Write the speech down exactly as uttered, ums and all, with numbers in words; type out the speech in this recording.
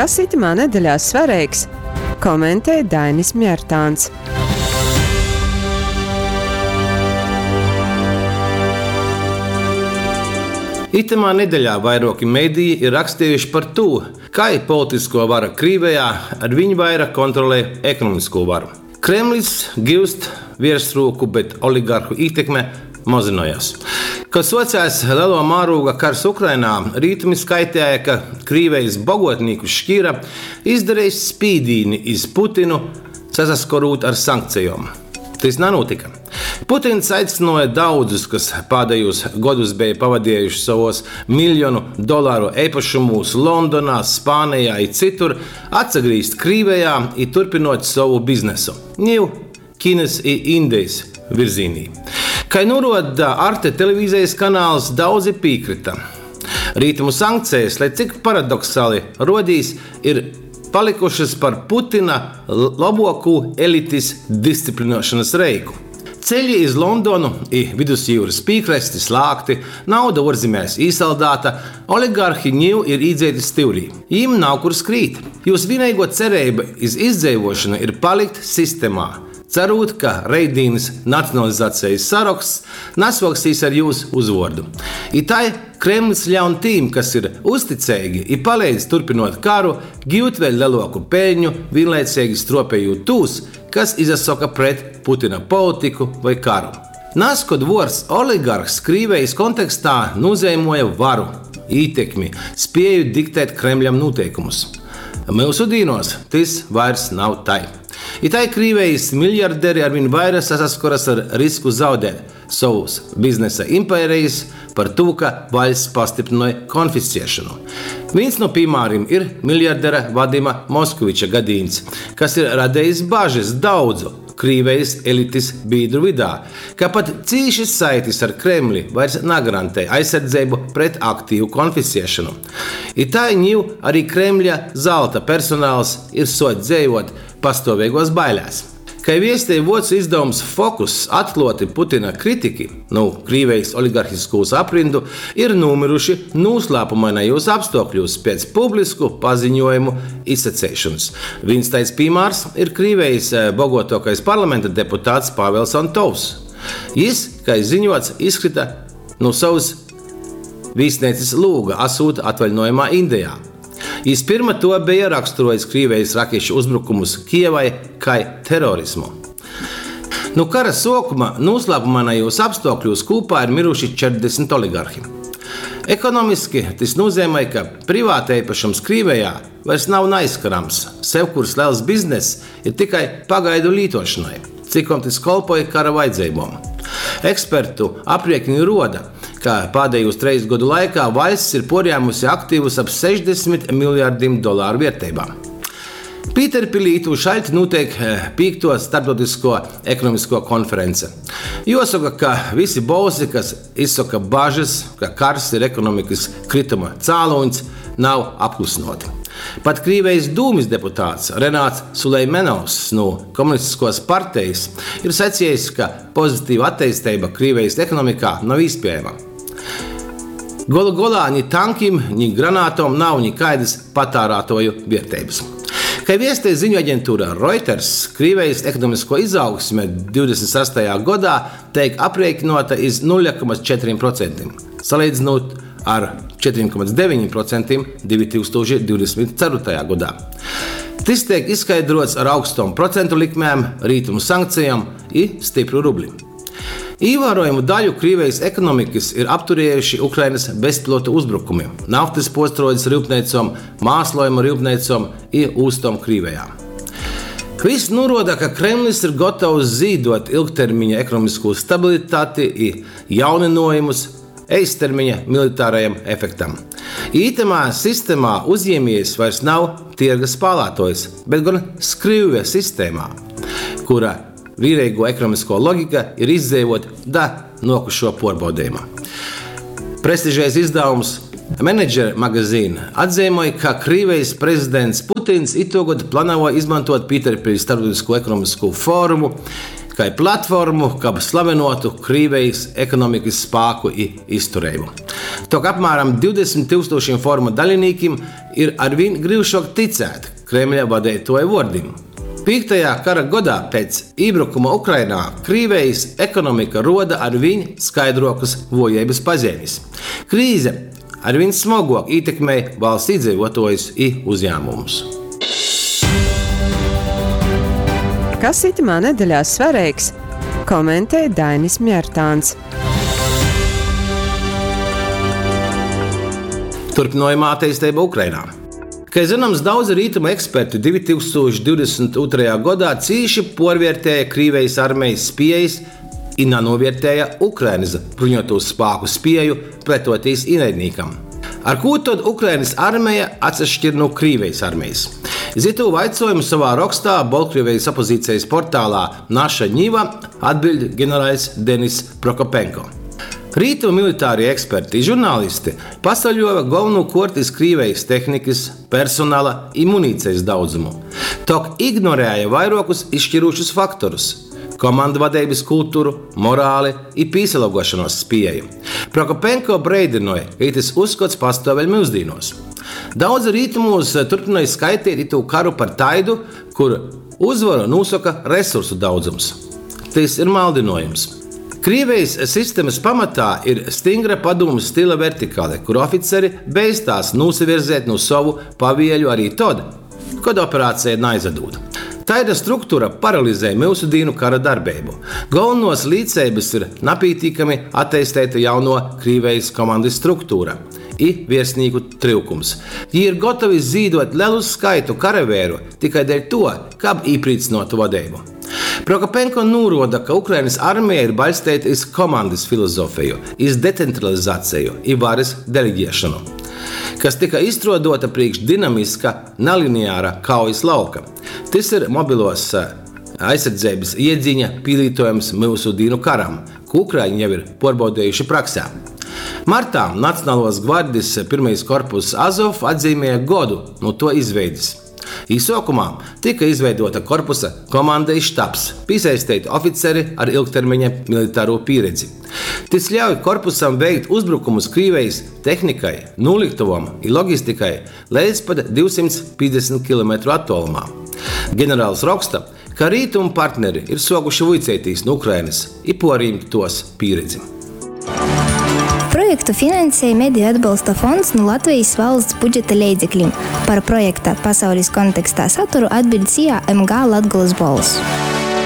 Kas itamā nedēļā svarīgs? Komentē Dainis Mjērtāns. Itamā nedēļā vairāki mediji ir rakstījuši par to, kā politisko varu Krievijā ar viņu vairāk kontrolē ekonomisko varu. Kremlis gūst virsroku, bet oligarhu ietekme mazinājās. Kad sākās lielo mēroga karš Ukrainā, rītumi skaitīja, ka Krievijas bagotnieku šķīra izdarījis spīdīni iz Putinu, saskarot ar sankcijām. Tas nenotika. Putins aicināja daudzus, kas pēdējos gadus bija pavadījuši savos miljonu dolāru īpašumus Londonā, Spānijā un citur, atgriezt Krievijā un turpināt savu biznesu Ņū, Ķīnas un Indijas virzienā. Kā norāda Arte televīzijas kanāls, daudzi piekrita. Rītumu sankcijas, lai cik paradoksāli rodīs, ir palikušas par Putina labāko elites disciplināšanas reiku. Ceļi iz Londonu un vidusjūras piekrasti slēgti, nauda ārzemēs izsaldēta, oligarhi Ņū ir iedzēti stiprī. Viņiem nav kur skrīt. Jūs vienīgo cerība iz izdzīvošanu ir palikt sistēmā, cerot, ka Reidīnas nacionalizācijas saraksts nesvoksīs ar jūsu uzvārdu. I tā Kremlis ļaun tīm, kas ir uzticīgi un palīdz turpinot karu, gūt vēl lielāku peļņu, vienlaicīgi stropējot tūs, kas izsaka pret Putina politiku vai karu. Nāskot vārds oligarhs Krievijas kontekstā nozīmēja varu, ietekmi, spēju diktēt Kremļam noteikumus. Mūsu dienos tas vairs nav tai. Itai Krievijas miljarderi arvien vairāk saskaras ar risku zaudēt savus biznesa impērijas par to, ka valsts pastiprināja konfiscēšanu. Viens no piemēriem ir miljardera Vadima Moskviča gadījums, kas ir radījis bažas daudzu Krievijas elites biedru vidū, ka pat cīši saites ar Kremli vairs negarantē aizsardzību pret aktīvu konfiscēšanu. Itā Ņū arī Kremļa zelta personāls ir sot dzīvot pastāvīgos bailēs. Kā viestīja vācu izdevums Fokus, atklāti Putina kritiķi, no Krievijas oligarhiskos aprindu, ir nomiruši noslēpumainajos apstākļos pēc publisku paziņojumu izsacēšanas. Viens tāds piemērs ir Krievijas bogotākais parlamenta deputāts Pāvels Antovs. Jis, kā ziņots, izkrita no savas viesnīcas lūga asūt atvaļinājumā Indijā. Jis pirma to bija raksturojis Krievijas rakešu uzbrukumus Kijevai kā terorismu. No kara sākuma noslēpumainajos apstākļos kopā ir miruši četrdesmit oligarhi. Ekonomiski tas nozīmē, ka privāta īpašums Krievijā vairs nav neaizskarams. Sevkurs liels bizness ir tikai pagaidu lietošanai, cikom tas kalpoja kara vajadzībām. Ekspertu aprēķini roda, ka pēdējos trīs gadu laikā valsts ir porjāmusi aktīvus ap sešdesmit miljardiem dolāru vērtībā. Pīterpilī šaļti notiek piekto starptautisko ekonomisko konference. Jāsaka, ka visi balsi, kas izsaka bažas, ka karš ir ekonomikas krituma cēlonis, nav apklusnoti. Pat Krievijas dūmis deputāts Renāts Suleimenovs no komunistiskās partijas ir sacījis, ka pozitīva attīstība Krievijas ekonomikā nav iespējama. Galu galā ni tankiem, ni granātom nav nekādas patērētāju vērtības. Kā viestīja ziņu aģentūra Reuters, Krievijas ekonomisko izaugsme divdesmit sastajā gadā tiek aprēķināta iz nulle komats četri procenti, salīdzinot ar četri komats deviņi procenti divi tūkstoši divdesmit ceturtajā gadā. Tas tiek izskaidrots ar augstām procentu likmēm, rītumu sankcijām un stipru rubli. Ievērojumu daļu Krievijas ekonomikas ir apturējuši Ukrainas bezpilota uzbrukumi, naftas postrodes rūpnīcām, māslojuma rūpnīcām un ūstom Krievijā. Viss norāda, ka Kremlis ir gatavs zīdot ilgtermiņa ekonomisko stabilitāti un jauninājumus īstermiņa militārajam efektam. Ītamā sistēmā uzņēmējs vairs nav tirga spēlētājs, bet gan skrīvja sistēmā, kura vīrīgo ekonomisko logika ir izdzīvot da nokušo porbaudījumā. Prestižais izdevums Manager magazīna atzīmēja, ka Krievijas prezidents Putins itogad plāno izmantot Pīterpilī starptautisko ekonomisko fórumu kā platformu, kā slavenotu Krievijas ekonomikas spēku un izturību. Tok apmēram divdesmit tūkstošiem foruma dalībniekiem ir arvien grūšāk ticēt Kremļa vadītāja vārdiem. Piektajā kara gadā pēc iebrukuma Ukrainā Krievijas ekonomika roda arvien skaidrokas vājības pazīmes. Krīze arvien smagāk ietekmē valsts iedzīvotājus un uzņēmumus. Kas itamā nedēļā svarīgs? Komentē Dainis Mjērtāns. Turpinājumā attīstība Ukrainā. Kā zināms, daudzi rītuma eksperti divi tūkstoši divdesmit otrajā gadā cīši porvērtēja Krievijas armijas spējas un nenovērtēja Ukrainas bruņoto spēku spēju pretoties ienaidniekam. Ar ko tad Ukrainas armija atšķir no Krievijas armijas? Zitu vaicojumu savā rakstā Baltkrievijas opozīcijas portālā Naša Ņiva atbild ģenerālis Denis Prokopenko. Rītu militārie eksperti un žurnālisti pasaļoja galveno kārtas Krievijas tehnikas, personāla un munīcijas daudzumu. Tok ignorēja vairākus izšķirošus faktorus – komandu vadības kultūru, morāli un pīsalogošanos spēju. Prokopenko breidināja, ka tas uzskats pastāvēl mūsdīnos. Daudzi rītumos turpināja skaitīt itu karu par taidu, kur uzvaru nosaka resursu daudzums. Tas ir maldinājums. Krievijas sistēmas pamatā ir stingra padomu stila vertikāle, kur oficeri beistās nosavirzēt no savu pavieļu arī tad, kad operācija neaizadūta. Taida struktūra paralizē mūsu dienu kara darbību. Galvenos līdzsējības ir napītīkami attīstīta jauno Krievijas komandas struktūra i virsnieku trūkums. Viņi ir gatavi zīdot lielu skaitu karavēru tikai dēļ to, kā īprīcinotu vadību. Prokopenko norāda, ka Ukrainas armija ir balstīta uz komandas filozofiju, uz decentralizāciju un varas deleģēšanu, kas tika izstrādāta priekš dinamiska, nelineāra kaujas lauka. Tas ir mobilos aizsardzības iedziņa pielietojums mūsu dienu karam, ko Ukraiņi jau ir pārbaudījuši praksē. Martā Nacionālās gvardijas pirmais korpus Azov atzīmēja gadu no to izveides. Īsākumā tika izveidota korpusa komanda štabs, piesaistīti oficeri ar ilgtermiņa militāro pieredzi. Tas ļauj korpusam veikt uzbrukumus Krievijas tehnikai, noliktuvam un loģistikai līdz pat divsimt piecdesmit kilometru attālumā. Ģenerālis raksta, ka rītuma partneri ir soguši vicētīs no Ukrainas un porīmt tos pieredzi. Projektu finansēja Mediju atbalsta fonds no Latvijas valsts budžeta līdzekļiem. Par projekta pasaules kontekstā saturu atbild C I A M G Latgolas balss.